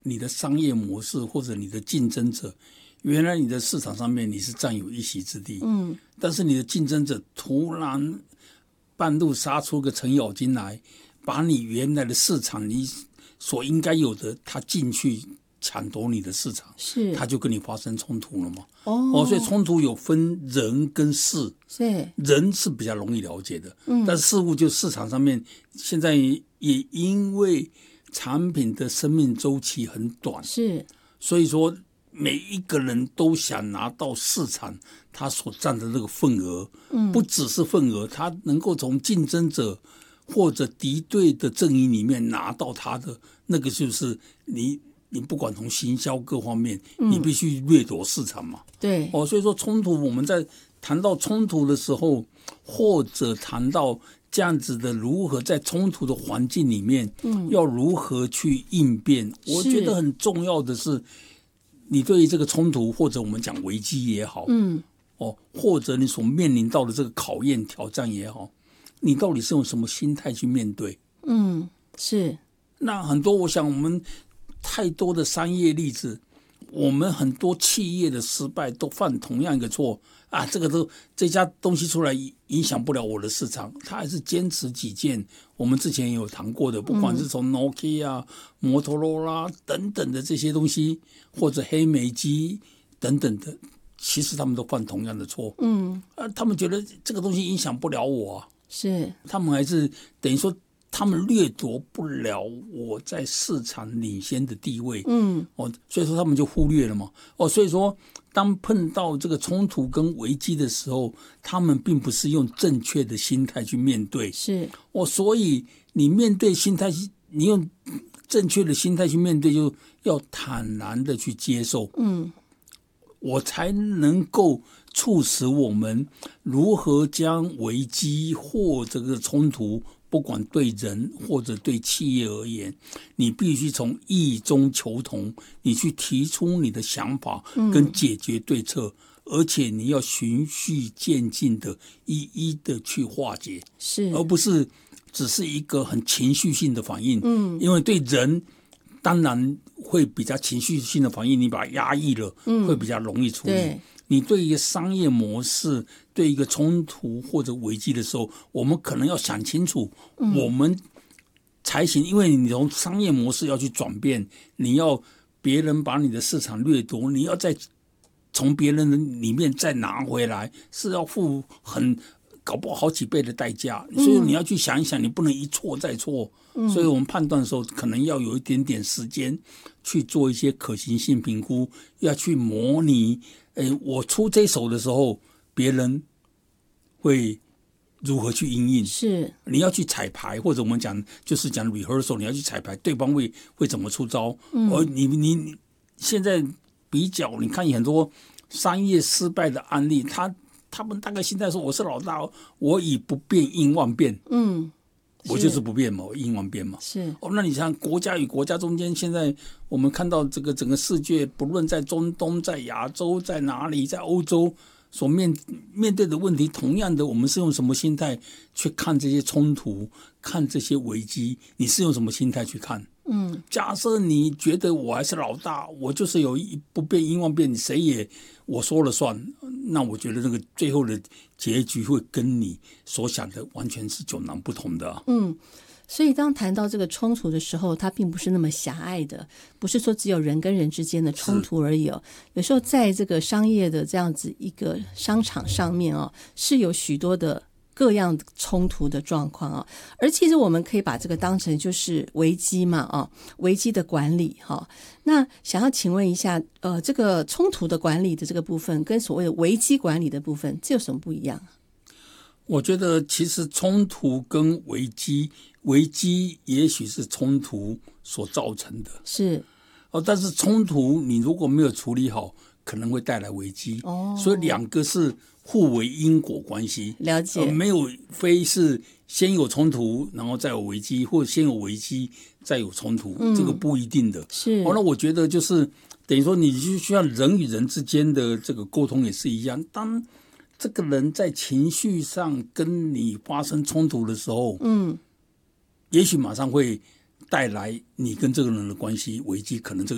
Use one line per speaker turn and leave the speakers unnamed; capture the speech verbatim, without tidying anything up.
你的商业模式或者你的竞争者，原来你的市场上面你是占有一席之地，嗯，但是你的竞争者突然半路杀出个程咬金来，把你原来的市场你所应该有的，他进去抢夺你的市场，
是
他就跟你发生冲突了嘛。
哦，
哦，所以冲突有分人跟事，
是
人是比较容易了解的，嗯，但是事物就市场上面现在也因为产品的生命周期很短，
是，
所以说每一个人都想拿到市场他所占的那个份额，嗯，不只是份额，他能够从竞争者或者敌对的阵营里面拿到他的那个，就是你你不管从行销各方面，你必须掠夺市场嘛。
对，
哦，所以说冲突，我们在谈到冲突的时候，或者谈到这样子的如何在冲突的环境里面，嗯，要如何去应变，我觉得很重要的是，你对于这个冲突或者我们讲危机也好，嗯，哦，或者你所面临到的这个考验挑战也好，你到底是用什么心态去面对？
嗯，是。
那很多，我想我们太多的商业例子，我们很多企业的失败都犯同样一个错啊，这个都这家东西出来影响不了我的市场，他还是坚持己见。我们之前也有谈过的，不管是从 Nokia、摩托罗拉等等的这些东西，或者黑莓机等等的，其实他们都犯同样的错。嗯，啊，他们觉得这个东西影响不了我啊，
是
他们还是等于说。他们掠夺不了我在市场领先的地位，嗯，哦，所以说他们就忽略了嘛，哦，所以说当碰到这个冲突跟危机的时候，他们并不是用正确的心态去面对，
是，
哦，所以你面对心态，你用正确的心态去面对，就要坦然的去接受，嗯，我才能够促使我们如何将危机或这个冲突。不管对人或者对企业而言，你必须从异中求同，你去提出你的想法跟解决对策，嗯，而且你要循序渐进的一一的去化解，
是，
而不是只是一个很情绪性的反应。嗯，因为对人当然会比较情绪性的反应，你把它压抑了，嗯，会比较容易处理。对，你对一个商业模式，对一个冲突或者危机的时候，我们可能要想清楚，我们才行。因为你从商业模式要去转变，你要别人把你的市场掠夺，你要再从别人里面再拿回来，是要付很搞不好好几倍的代价。所以你要去想一想，你不能一错再错。所以我们判断的时候，可能要有一点点时间去做一些可行性评估，要去模拟。哎，我出这手的时候，别人会如何去因应？
是
你要去彩排，或者我们讲就是讲 rehearsal， 你要去彩排，对方会会怎么出招？嗯，而你你你现在比较，你看很多商业失败的案例，他他们大概心态说：我是老大，我以不变应万变。嗯。我就是不变嘛，我应万变嘛。
是
哦，那你像国家与国家中间，现在我们看到这个整个世界，不论在中东、在亚洲、在哪里，在欧洲所面面对的问题，同样的，我们是用什么心态去看这些冲突、看这些危机？你是用什么心态去看？嗯，假设你觉得我还是老大，我就是有一不变应万变，谁也我说了算，那我觉得那个最后的结局会跟你所想的完全是迥然不同的啊。
嗯，所以当谈到这个冲突的时候，它并不是那么狭隘的，不是说只有人跟人之间的冲突而已哦。有时候在这个商业的这样子一个商场上面哦，是有许多的各样冲突的状况啊，而其实我们可以把这个当成就是危机嘛啊，危机的管理哈。那想要请问一下，呃，这个冲突的管理的这个部分跟所谓的危机管理的部分，这有什么不一样？
我觉得其实冲突跟危机，危机也许是冲突所造成的，
是
哦，但是冲突你如果没有处理好，可能会带来危机。哦，所以两个是互为因果关系。
了解，
呃、没有非是先有冲突，然后再有危机，或者先有危机再有冲突，嗯，这个不一定的。
是，
哦，那我觉得就是等于说，你就需要人与人之间的这个沟通也是一样。当这个人在情绪上跟你发生冲突的时候，嗯，也许马上会带来你跟这个人的关系危机，可能这个